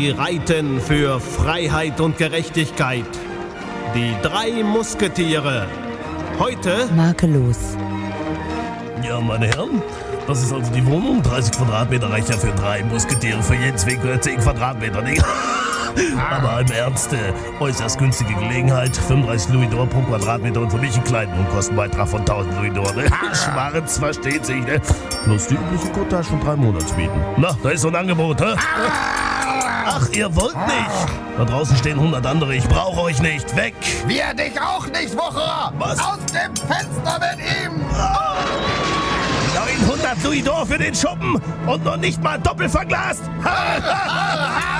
Sie reiten für Freiheit und Gerechtigkeit. Die 3 Musketiere. Heute Makellos. Ja, meine Herren, das ist also die Wohnung. 30 Quadratmeter reicht ja für 3 Musketiere. Für jeden Zwinker 10 Quadratmeter, nicht? Aber im Ernst, äußerst günstige Gelegenheit. 35 Louis d'Or pro Quadratmeter und für mich einen kleinen Unkostenbeitrag von 1000 Louis d'Or. Ne? Schwarz, versteht sich, ne? Plus die übliche Cottage von 3 Monatsmieten. Na, da ist so ein Angebot, hä? Ach, ihr wollt nicht. Da draußen stehen 100 andere. Ich brauche euch nicht. Weg. Wir dich auch nicht, Wucherer! Was? Aus dem Fenster mit ihm! 900 Louis d'Or für den Schuppen und noch nicht mal doppelt verglast.